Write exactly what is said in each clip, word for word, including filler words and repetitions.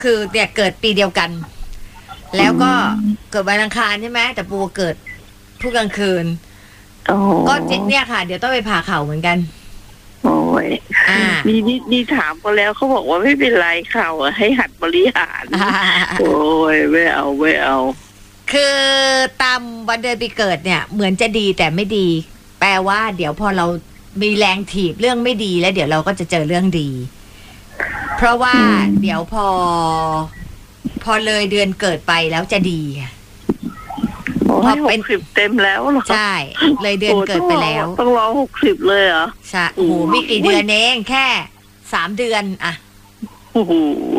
คือเนี่ยเกิดปีเดียวกัน แล้วก็เกิดวันอังคารใช่ไหมแต่ปูเกิดทุกกลางคืนก็เนี่ยค่ะเดี๋ยวต้องไปผ่าเข่าเหมือนกันโอ้ยนี่นี่นี่ถามเขาแล้วเขาบอกว่าไม่เป็นไรเข่าให้หัดบริหารโอ้ยไม่เอาไม่เอาคือตามวันเดือนปีเกิดเนี่ยเหมือนจะดีแต่ไม่ดีแปลว่าเดี๋ยวพอเรามีแรงถีบเรื่องไม่ดีแล้วเดี๋ยวเราก็จะเจอเรื่องดีเพราะว่าเดี๋ยวพอพอเลยเดือนเกิดไปแล้วจะดีพอเป็นสิบเต็มแล้วหรอใช่เลยเดือนเกิดไปแล้วต้องรอหกสิบเลยเหรอใช่โอ้โหมีกี่เดือนเองแค่สามเดือนอะโอ้โห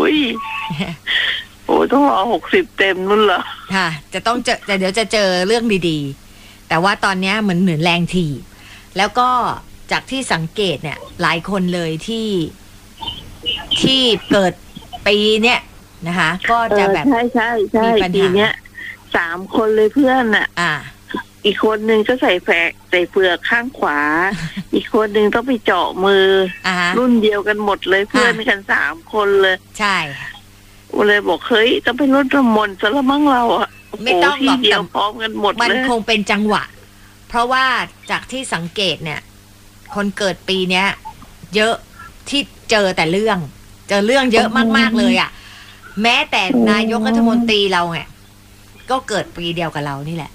โอ้ต้องรอหกสิบเต็มนู่นเหรอค่ะจะต้องเจอแต่เดี๋ยวจะเจอเรื่องดีๆแต่ว่าตอนนี้เหมือนเหมือนแรงถีบแล้วก็จากที่สังเกตเนี่ยหลายคนเลยที่ที่เกิดปีเนี้ยนะคะก็จะแบบใช่ใช่ใช่ปีเนี้ยสามคนเลยเพื่อนอ่ะอ่าอีกคนนึงก็ใส่แฝกใส่เปลือกข้างขวา อีกคนนึงต้องไปเจาะมือรุ่นเดียวกันหมดเลยเพื่อนกันสามคนเลยใช่เลยบอกเฮ้ยต้องไปรุ่นละมนซะละมั้งเราอ่ะไม่ต้องหรอกเดียวพร้อมกันหมดมันคงเป็นจังหวะเพราะว่าจากที่สังเกตเนี่ยคนเกิดปีเนี้ยเยอะที่เจอแต่เรื่องเจอเรื่องเยอะมากๆเลยอ่ะแม้แต่นายกรัฐมนตรีเราไงก็เกิดปีเดียวกับเรานี่แหละ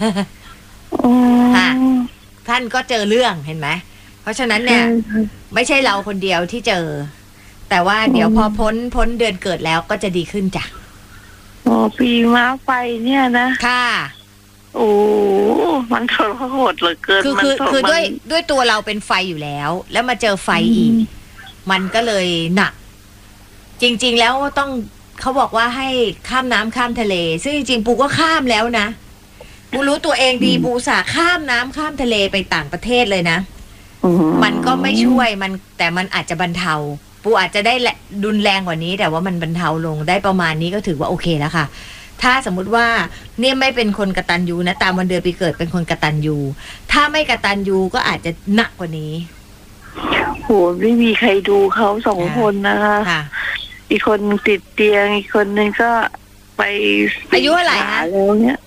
ค่ะท่านก็เจอเรื่องเห็นไหมเพราะฉะนั้นเนี่ยไม่ใช่เราคนเดียวที่เจอแต่ว่าเดี๋ยวพอพ้นพ้นเดือนเกิดแล้วก็จะดีขึ้นจ้ะอ๋อปีม้าไฟเนี่ยนะค่ะโอ้มันทรหดเหลือเกินคือคือคือด้วยด้วยตัวเราเป็นไฟอยู่แล้วแล้วมาเจอไฟอีกมันก็เลยหนักจริงๆแล้วต้องเขาบอกว่าให้ข้ามน้ำข้ามทะเลซึ่งจริงๆปูก็ข้ามแล้วนะปูรู้ตัวเองดีปูสาข้ามน้ำข้ามทะเลไปต่างประเทศเลยนะมันก็ไม่ช่วยมันแต่มันอาจจะบรรเทาปูอาจจะได้รุนแรงกว่านี้แต่ว่ามันบรรเทาลงได้ประมาณนี้ก็ถือว่าโอเคแล้วค่ะถ้าสมมุติว่าเนี่ยไม่เป็นคนกตัญญูนะตามวันเดือนปีเกิดเป็นคนกตัญญูถ้าไม่กตัญญูก็อาจจะหนักกว่านี้โหไม่มีใครดูเขาสองคนนะคะอีกคนติดเตียงอีกคนนึงก็ไปอายุเท่าไหร่คะแล้วเนี่ย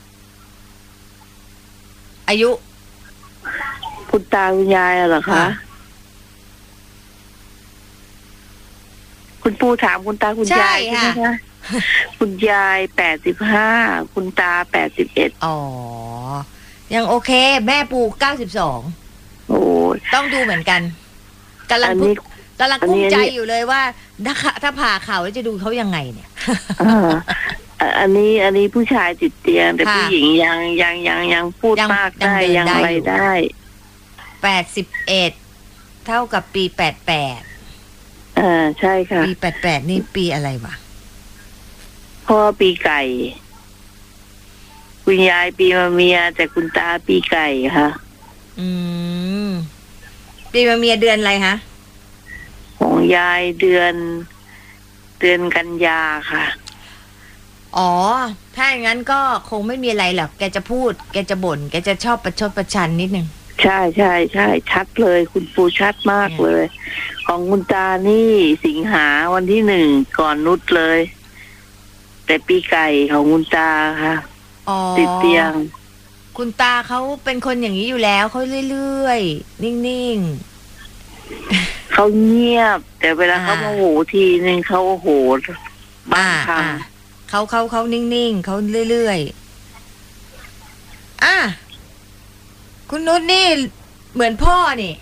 อายุคุณตาคุณยายเหรอคะคุณปู่ถามคุณตาคุณยายใช่ไหมคะคุณยายแปดสิบห้าคุณตาแปดสิบเอ็ดอ๋อยังโอเคแม่ปู่เก้าสิบสองโอ้ต้องดูเหมือนกันกำลังกำลังกุ้มใจอยู่เลยว่าถ้าถ้าผ่าเข่าแล้วจะดูเขายังไงเนี่ยอันนี้อันนี้ผู้ชายติดเตียงแต่ผู้หญิงยังยังยังยังพูดมากได้ยังอะไรได้แปดสิบเอ็ดเท่ากับปีแปดแปดอ่าใช่ค่ะปีแปดแปดนี่ปีอะไรวะพ่อปีไก่คุณยายปีมะเมียแต่คุณตาปีไก่ค่ะอืมปีมะเมียเดือนอะไรคะของยายเดือนเดือนกันยาค่ะอ๋อถ้าอย่างนั้นก็คงไม่มีอะไรหรอกแกจะพูดแกจะบ่นแกจะชอบประชดประชันนิดนึงใช่ใช่ใช่ชัดเลยคุณปูชัดมากเลยของคุณตานี่สิงหาวันที่หนึ่งก่อนนุชเลยแต่ปีไก่ของคุณตาค่ะติดเตียงคุณตาเขาเป็นคนอย่างนี้อยู่แล้วเขาเรื่อยๆนิ่งๆเขาเงียบแต่เวลาเขาโมโหทีนึงเขาโหดบ้าครั้งเขาเขาเขานิ่งๆเขาเรื่อยๆอ่ะคุณนุชนี่เหมือนพ่อนี่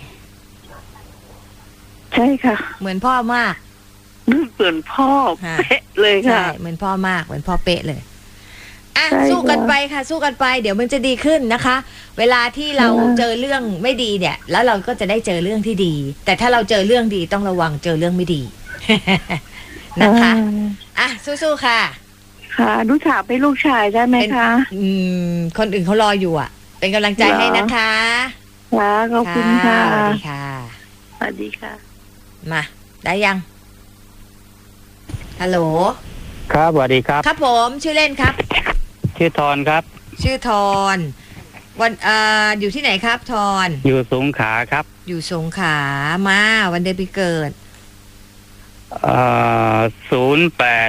ใช่ค่ะเหมือนพ่อมากเหมือนพ่อเป๊ะเลยค่ะใช่เหมือนพ่อมากเหมือนพ่อเป๊ะเลยอ่ะสู้กันไปค่ะสู้กันไปเดี๋ยวมันจะดีขึ้นนะคะเวลาที่เราเจอเรื่องไม่ดีเนี่ยแล้วเราก็จะได้เจอเรื่องที่ดีแต่ถ้าเราเจอเรื่องดีต้องระวังเจอเรื่องไม่ดีนะคะอ่ะสู้ๆค่ะค่ะลูกสาวเป็นลูกชายได้ไหมคะอืมคนอื่นเขารออยู่อ่ะเป็นกำลังใจให้นะคะค่ะขอบคุณค่ะสวัสดีค่ะสวัสดีค่ะมาได้ยังฮัลโหลครับสวัสดีครับครับผมชื่อเล่นครับชื่อทอนครับชื่อทอนวันเอ่ออยู่ที่ไหนครับทอนอยู่สงขลาครับอยู่สงขลามาวันเดือนปีเกิดเอ่อศูนย์แปด